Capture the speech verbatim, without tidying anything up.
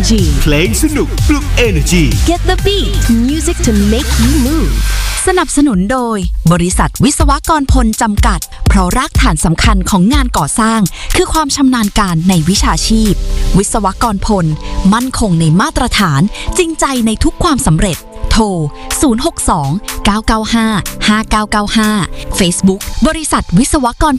Energy เพลงสนุกปลุก Energy Get the beat Music to make you move สนับสนุนโดยบริษัทวิศวกรพลจำกัดเพราะรากฐานสำคัญของงานก่อสร้างคือความชำนาญการในวิชาชีพวิศวกรพลมั่นคงในมาตรฐานจริงใจในทุกความสำเร็จโทรศูนย์ หก สอง เก้า เก้า ห้า ห้า เก้า เก้า ห้า Facebook บริษัทวิศวกร